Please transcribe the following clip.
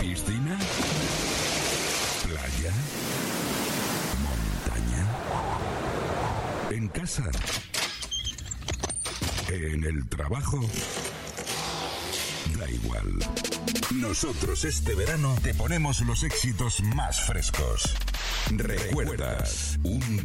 ¿Piscina? ¿Playa? ¿Montaña? ¿En casa? ¿En el trabajo? Da igual. Nosotros este verano te ponemos los éxitos más frescos. ¿Recuerdas? Un